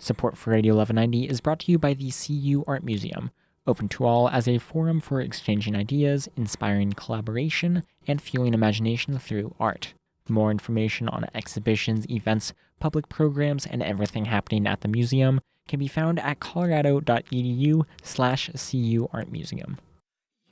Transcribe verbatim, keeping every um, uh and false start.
Support for Radio eleven ninety is brought to you by the C U Art Museum, open to all as a forum for exchanging ideas, inspiring collaboration, and fueling imagination through art. More information on exhibitions, events, public programs, and everything happening at the museum can be found at colorado dot e d u slash C U Art Museum.